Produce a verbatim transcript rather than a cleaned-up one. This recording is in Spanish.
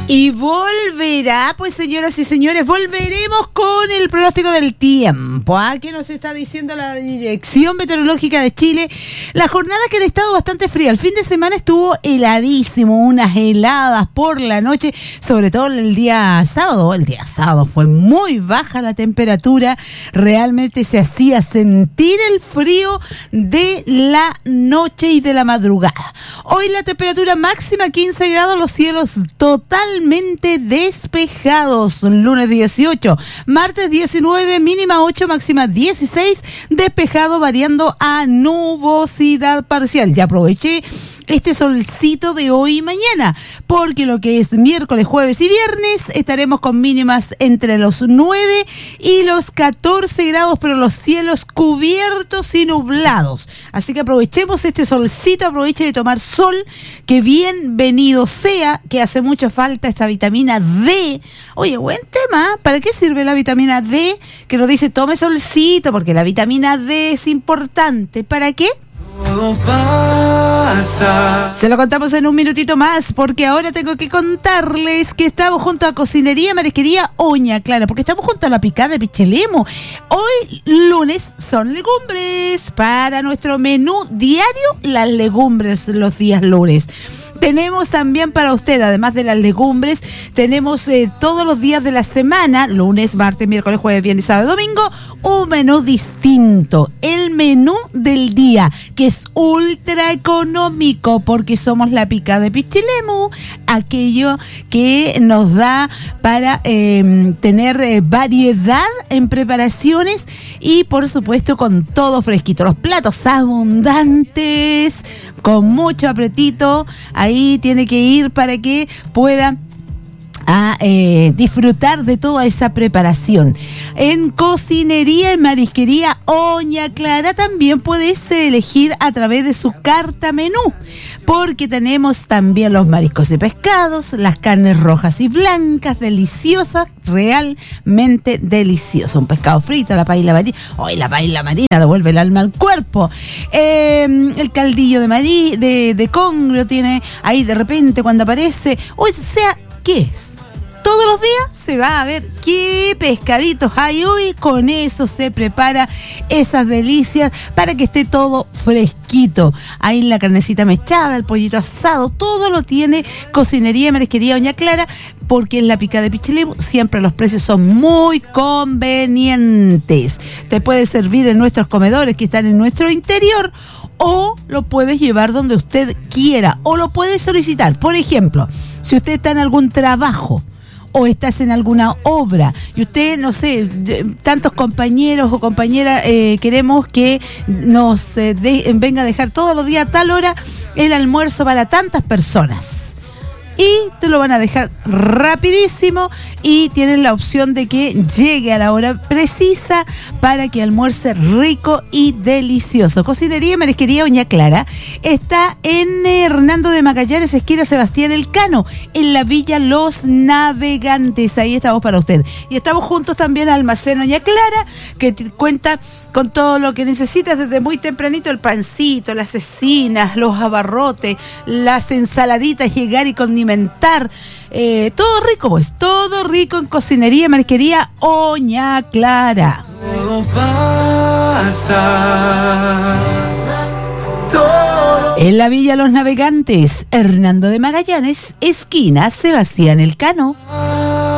Y volverá, pues señoras y señores, volveremos con el pronóstico del tiempo. ¿Ah? ¿Qué nos está diciendo la Dirección Meteorológica de Chile? La jornada que ha estado bastante fría. El fin de semana estuvo heladísimo, unas heladas por la noche, sobre todo el día sábado. El día sábado fue muy baja la temperatura, realmente se hacía sentir el frío de la noche y de la madrugada. Hoy la temperatura máxima quince grados, los cielos totalmente despejados. Lunes dieciocho, martes diecinueve, mínima ocho, máxima dieciséis, despejado variando a nubosidad parcial. Ya aproveché este solcito de hoy y mañana, porque lo que es miércoles, jueves y viernes estaremos con mínimas entre los nueve y los catorce grados, pero los cielos cubiertos y nublados. Así que aprovechemos este solcito, aproveche de tomar sol, que bienvenido sea, que hace mucha falta esta vitamina D. Oye, buen tema, ¿para qué sirve la vitamina D? Que nos dice tome solcito, porque la vitamina D es importante. ¿Para qué? Se lo contamos en un minutito más, porque ahora tengo que contarles que estamos junto a Cocinería Marisquería Oña Clara, porque estamos junto a la picada de Pichilemu. Hoy lunes son legumbres para nuestro menú diario, las legumbres los días lunes. Tenemos también para usted, además de las legumbres, tenemos eh, todos los días de la semana, lunes, martes, miércoles, jueves, viernes, sábado, domingo, un menú distinto. El menú del día, que es ultra económico, porque somos la picada de Pichilemu, aquello que nos da para eh, tener eh, variedad en preparaciones y, por supuesto, con todo fresquito. Los platos abundantes, con mucho apretito. Ahí tiene que ir para que pueda a eh, disfrutar de toda esa preparación. En Cocinería y Marisquería Oña Clara también puedes elegir a través de su carta menú, porque tenemos también los mariscos y pescados, las carnes rojas y blancas, deliciosas, realmente deliciosas. Un pescado frito, la paella marina. Hoy la paella marina devuelve el alma al cuerpo. Eh, el caldillo de marí, de, de congrio tiene ahí de repente cuando aparece. O sea, ¿qué es? Todos los días se va a ver qué pescaditos hay hoy, con eso se prepara esas delicias para que esté todo fresquito. Ahí la carnecita mechada, el pollito asado, todo lo tiene Cocinería y Marisquería Oña Clara, porque en la picada de Pichilemu siempre los precios son muy convenientes. Te puede servir en nuestros comedores que están en nuestro interior, o lo puedes llevar donde usted quiera, o lo puede solicitar. Por ejemplo, si usted está en algún trabajo o estás en alguna obra y usted, no sé, tantos compañeros o compañeras eh, queremos que nos eh, de, venga a dejar todos los días a tal hora el almuerzo para tantas personas. Y te lo van a dejar rapidísimo y tienen la opción de que llegue a la hora precisa para que almuerce rico y delicioso. Cocinería y Marisquería Oña Clara está en Hernando de Magallanes, esquina Sebastián Elcano, en la Villa Los Navegantes. Ahí estamos para usted. Y estamos juntos también al Almacén Oña Clara, que t- cuenta con todo lo que necesitas desde muy tempranito: el pancito, las cecinas, los abarrotes, las ensaladitas, llegar y condimentar, eh, todo rico, pues, todo rico en Cocinería y Marisquería Oña Clara. Todo pasa, todo. En la Villa Los Navegantes, Hernando de Magallanes, esquina Sebastián Elcano.